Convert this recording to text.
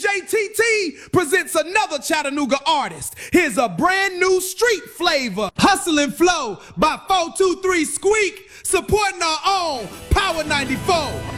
DJ TT presents another Chattanooga artist. Here's a brand new street flavor. Hustlin' Flow by 423 Squeak, supporting our own Power 94.